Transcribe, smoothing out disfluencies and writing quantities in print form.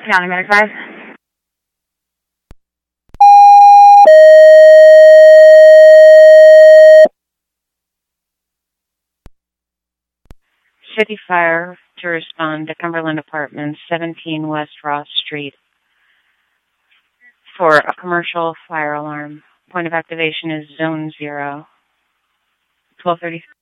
County Medic 5. City Fire to respond to Cumberland Apartments, 17 West Ross Street, for a commercial fire alarm. Point of activation is Zone 0. 12:33.